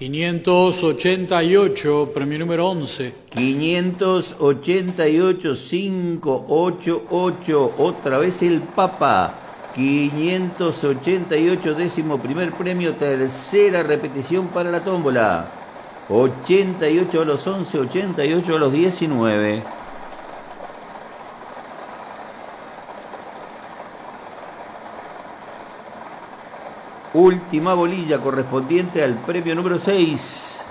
588, premio número 11. 588, 588, otra vez el Papa. 588, 11º premio, tercera repetición para la tómbola. 88 a los 11, 88 a los 19. Última bolilla correspondiente al premio número 6.